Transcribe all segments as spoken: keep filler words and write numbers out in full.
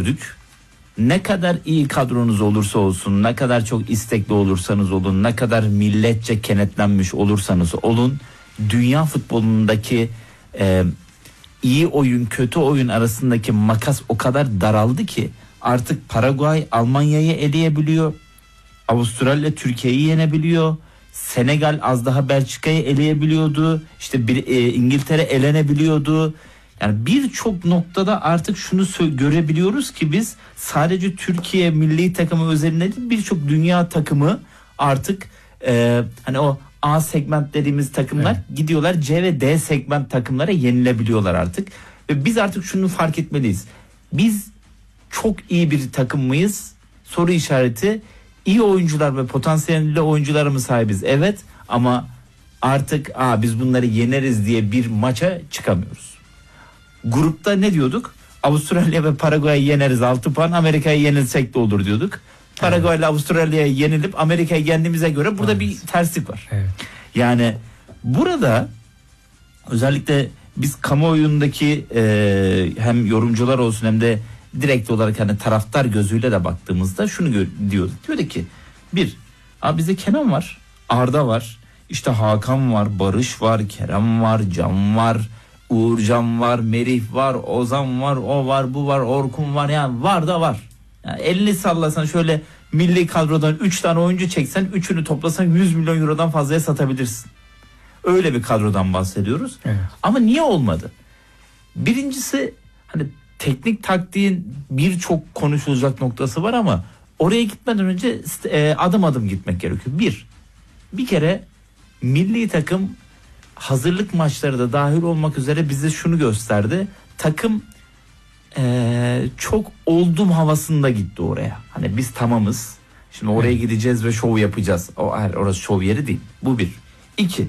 gördük. Ne kadar iyi kadronuz olursa olsun, ne kadar çok istekli olursanız olun, ne kadar milletçe kenetlenmiş olursanız olun, dünya futbolundaki e, iyi oyun kötü oyun arasındaki makas o kadar daraldı ki artık Paraguay Almanya'yı eleyebiliyor, Avustralya Türkiye'yi yenebiliyor, Senegal az daha Belçika'yı eleyebiliyordu, işte bir, e, İngiltere elenebiliyordu. Yani birçok noktada artık şunu sö- görebiliyoruz ki biz sadece Türkiye milli takımı özelinde değil, birçok dünya takımı artık e, hani o A segment dediğimiz takımlar evet. gidiyorlar C ve D segment takımlara yenilebiliyorlar artık. Ve biz artık şunu fark etmeliyiz. Biz çok iyi bir takım mıyız? Soru işareti. İyi oyuncular ve potansiyelli oyunculara mı sahibiz? Evet, ama artık Aa, biz bunları yeneriz diye bir maça çıkamıyoruz. Grupta ne diyorduk? Avustralya ve Paraguay'ı yeneriz altı puan, Amerika'yı yenilsek de olur diyorduk. Paraguay ile Avustralya'ya yenilip Amerika'yı yendiğimize göre burada evet. bir terslik var. Evet. Yani burada özellikle biz kamuoyundaki e, hem yorumcular olsun hem de direkt olarak hani taraftar gözüyle de baktığımızda şunu gö- diyorduk. Diyorduk ki bir, abi bizde Kenan var, Arda var, işte Hakan var, Barış var, Kerem var, Can var, Uğurcan var, Merih var, Ozan var, o var, bu var, Orkun var, yani var da var. Yani elini sallasan şöyle milli kadrodan üç tane oyuncu çeksen, üçünü toplasan yüz milyon eurodan fazlaya satabilirsin. Öyle bir kadrodan bahsediyoruz. Evet. Ama niye olmadı? Birincisi hani teknik taktiğin birçok konuşulacak noktası var ama oraya gitmeden önce e, adım adım gitmek gerekiyor. Bir, bir kere milli takım hazırlık maçları da dahil olmak üzere bize şunu gösterdi. Takım e, çok oldum havasında gitti oraya. Hani biz tamamız. Şimdi oraya evet. gideceğiz ve şov yapacağız. O, hayır, orası şov yeri değil. Bu bir. İki.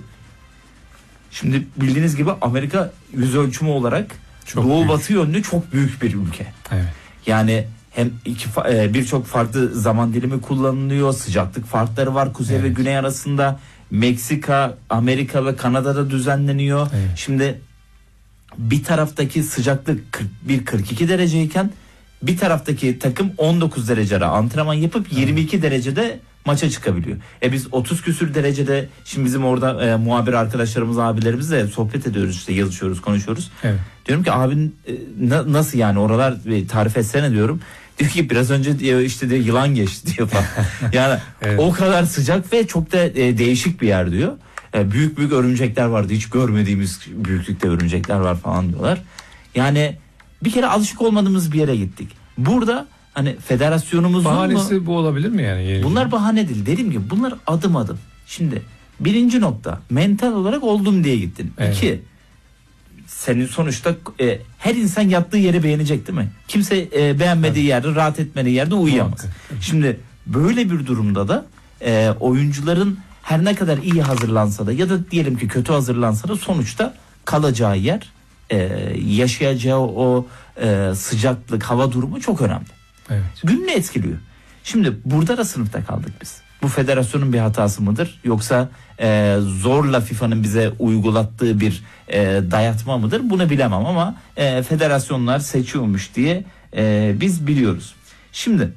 Şimdi bildiğiniz gibi Amerika yüz ölçümü olarak çok doğu büyük. Batı yönlü çok büyük bir ülke. Evet. Yani hem iki birçok farklı zaman dilimi kullanılıyor. Sıcaklık farkları var kuzey evet. ve güney arasında. Meksika, Amerika ve Kanada'da düzenleniyor. Evet. Şimdi bir taraftaki sıcaklık kırk bir kırk iki dereceyken bir taraftaki takım on dokuz derecede antrenman yapıp evet. yirmi iki derecede maça çıkabiliyor. E biz otuz küsür derecede, şimdi bizim orada e, muhabir arkadaşlarımız, abilerimizle sohbet ediyoruz, işte yazışıyoruz, konuşuyoruz. Evet. Diyorum ki abin e, na, nasıl yani oralar e, tarif etsene diyorum. Diyor ki biraz önce diyor, işte diyor, yılan geçti diyor falan. Yani evet. o kadar sıcak ve çok da e, değişik bir yer diyor. E, büyük büyük örümcekler vardı, hiç görmediğimiz büyüklükte örümcekler var falan diyorlar. Yani bir kere alışık olmadığımız bir yere gittik. Burada hani federasyonumuzun bahanesi mu? Bu olabilir mi yani? Yeni bunlar bahane değil. Dediğim gibi bunlar adım adım. Şimdi birinci nokta, mental olarak oldum diye gittin. Evet. İki, senin sonuçta e, her insan yattığı yeri beğenecek değil mi? Kimse e, beğenmediği evet. yerde, rahat etmediği yerde uyuyamaz. Evet. Şimdi böyle bir durumda da e, oyuncuların her ne kadar iyi hazırlansa da ya da diyelim ki kötü hazırlansa da sonuçta kalacağı yer, e, yaşayacağı o e, sıcaklık, hava durumu çok önemli. Evet. Gününü etkiliyor. Şimdi burada da sınıfta kaldık biz. Bu federasyonun bir hatası mıdır? Yoksa e, zorla FIFA'nın bize uygulattığı bir e, dayatma mıdır? Bunu bilemem ama e, federasyonlar seçiyormuş diye e, biz biliyoruz. Şimdi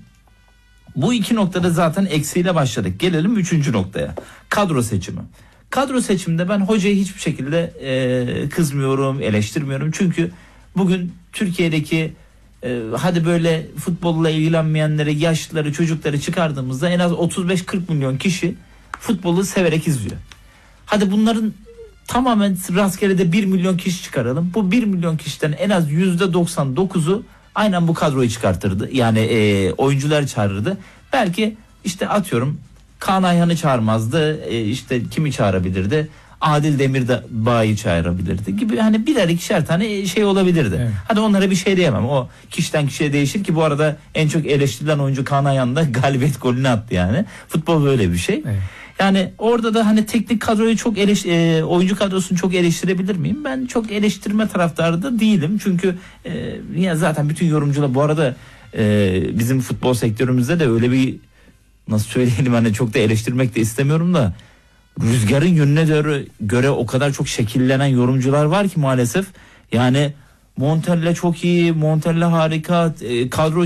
bu iki noktada zaten eksiğiyle başladık. Gelelim üçüncü noktaya. Kadro seçimi. Kadro seçiminde ben hocayı hiçbir şekilde e, kızmıyorum, eleştirmiyorum. Çünkü bugün Türkiye'deki Ee, hadi böyle futbolla ilgilenmeyenleri, yaşlıları, çocukları çıkardığımızda en az otuz beş kırk milyon kişi futbolu severek izliyor. Hadi bunların tamamen rastgele de bir milyon kişi çıkaralım. Bu bir milyon kişiden en az yüzde doksan dokuzu aynen bu kadroyu çıkartırdı. Yani e, oyuncular çağırırdı. Belki işte atıyorum Kaan Ayhan'ı çağırmazdı. E, işte kimi çağırabilirdi? Adil Demirbağ'ı çağırabilirdi gibi, hani birer ikişer tane şey olabilirdi. Evet. Hadi onlara bir şey diyemem. O kişiden kişiye değişir ki bu arada en çok eleştirilen oyuncu Kaan Ayhan da galibiyet golünü attı yani. Futbol böyle bir şey. Evet. Yani orada da hani teknik kadroyu çok eleş, e, oyuncu kadrosunu çok eleştirebilir miyim? Ben çok eleştirme taraftarı da değilim. Çünkü e, ya zaten bütün yorumcular bu arada e, bizim futbol sektörümüzde de öyle bir, nasıl söyleyelim, hani çok da eleştirmek de istemiyorum da rüzgarın yönüne göre, göre o kadar çok şekillenen yorumcular var ki maalesef. Yani Montella çok iyi, Montella harika, e, kadro